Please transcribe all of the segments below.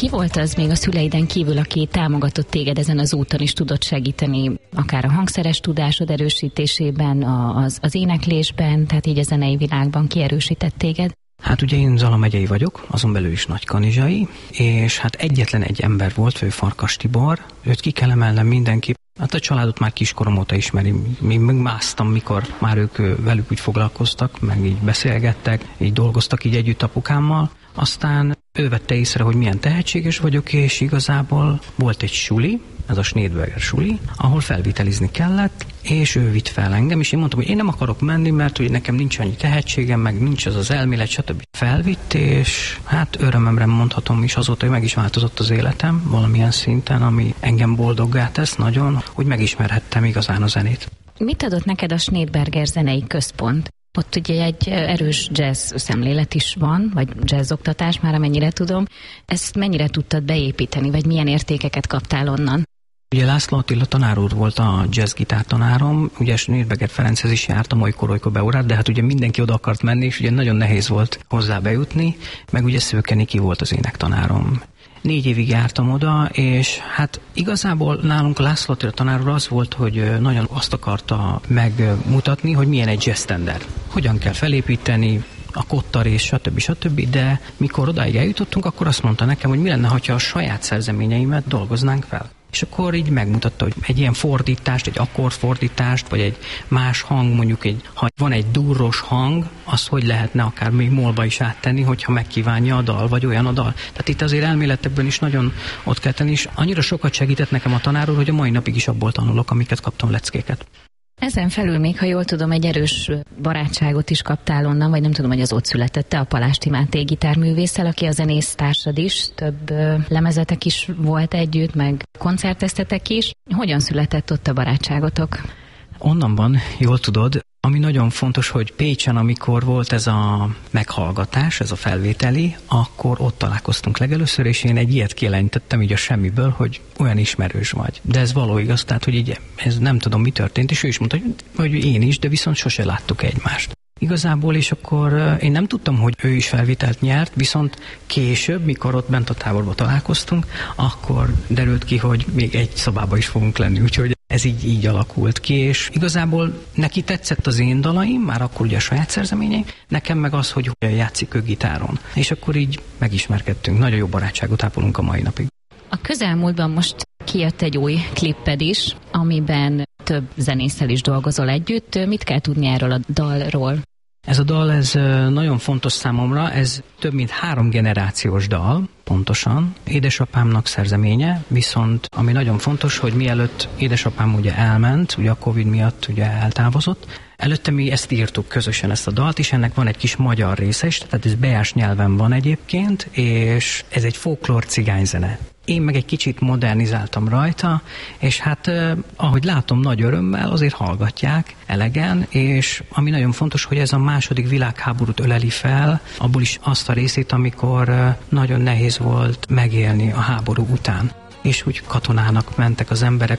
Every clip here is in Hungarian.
Ki volt az még a szüleiden kívül, aki támogatott téged ezen az úton, és tudott segíteni, akár a hangszeres tudásod erősítésében, az éneklésben, tehát így a zenei világban ki erősített téged? Hát ugye én Zala megyei vagyok, azon belül is nagykanizsai, és hát egyetlen egy ember volt, ő Farkas Tibor, őt ki kell emelnem mindenki. Hát a családot már kiskorom óta ismeri, még másztam, mikor már ők velük úgy foglalkoztak, meg így beszélgettek, így dolgoztak így együtt apukámmal. Aztán ő vette észre, hogy milyen tehetséges vagyok, és igazából volt egy suli, ez a Schneedberger suli, ahol felvitelizni kellett, és ő vitt fel engem, és én mondtam, hogy én nem akarok menni, mert hogy nekem nincs annyi tehetségem, meg nincs az elmélet, stb. Felvitt, és hát örömemre mondhatom is azóta, hogy meg is változott az életem valamilyen szinten, ami engem boldoggá tesz nagyon, hogy megismerhettem igazán a zenét. Mit adott neked a Schneedberger Zenei Központ? Ott ugye egy erős jazz szemlélet is van, vagy jazz oktatás, már amennyire tudom. Ezt mennyire tudtad beépíteni, vagy milyen értékeket kaptál onnan? Ugye László Attila tanár úr volt a jazzgitár tanárom, ugye Schneedberger Ferenchez is jártam olykor beórát, de hát ugye mindenki oda akart menni, és ugye nagyon nehéz volt hozzá bejutni, meg ugye Szőke Niki volt az énektanárom. 4 évig jártam oda, és hát igazából nálunk László Attila tanár úr az volt, hogy nagyon azt akarta megmutatni, hogy milyen egy jazz standard. Hogyan kell felépíteni, a kottarés, stb. De mikor odáig eljutottunk, akkor azt mondta nekem, hogy mi lenne, ha a saját szerzeményeimet dolgoznánk fel. És akkor így megmutatta, hogy egy ilyen fordítást, egy akkordfordítást, vagy egy más hang, mondjuk ha van egy durros hang, az hogy lehetne akár még molba is áttenni, hogyha megkívánja a dal, vagy olyan a dal. Tehát itt azért elméletekben is nagyon ott kell tenni, és annyira sokat segített nekem a tanár úr, hogy a mai napig is abból tanulok, amiket kaptam leckéket. Ezen felül még, ha jól tudom, egy erős barátságot is kaptál onnan, vagy nem tudom, hogy az ott született-e a Palásti Máté gitárművésszel, aki a zenésztársad is, több lemezetek is volt együtt, meg koncerteztetek is. Hogyan született ott a barátságotok? Onnan van, jól tudod, ami nagyon fontos, hogy Pécsen, amikor volt ez a meghallgatás, ez a felvételi, akkor ott találkoztunk legelőször, és én egy ilyet kijelentettem így a semmiből, hogy olyan ismerős vagy. De ez való igaz, tehát, hogy így ez nem tudom, mi történt, és ő is mondta, hogy én is, de viszont sose láttuk egymást. Igazából, és akkor én nem tudtam, hogy ő is felvételt nyert, viszont később, mikor ott bent a táborba találkoztunk, akkor derült ki, hogy még egy szobába is fogunk lenni, úgyhogy ez így alakult ki, és igazából neki tetszett az én dalaim, már akkor ugye a saját szerzeményeim, nekem meg az, hogy játszik ő gitáron. És akkor így megismerkedtünk, nagyon jó barátságot ápolunk a mai napig. A közelmúltban most kijött egy új klipped is, amiben több zenésszel is dolgozol együtt. Mit kell tudni erről a dalról? Ez a dal, ez nagyon fontos számomra, ez több mint 3 generációs dal, pontosan. Édesapámnak szerzeménye, viszont ami nagyon fontos, hogy mielőtt édesapám ugye elment, ugye a Covid miatt ugye eltávozott, előtte mi ezt írtuk közösen, ezt a dalt, és ennek van egy kis magyar része is, tehát ez beás nyelven van egyébként, és ez egy folklór cigányzene. Én meg egy kicsit modernizáltam rajta, és hát ahogy látom, nagy örömmel azért hallgatják elegen, és ami nagyon fontos, hogy ez a második világháborút öleli fel, abból is azt a részét, amikor nagyon nehéz volt megélni a háború után. És úgy katonának mentek az emberek,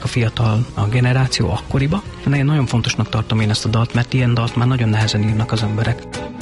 a generáció akkoriba. Nagyon fontosnak tartom én ezt a dalt, mert ilyen dalt már nagyon nehezen írnak az emberek.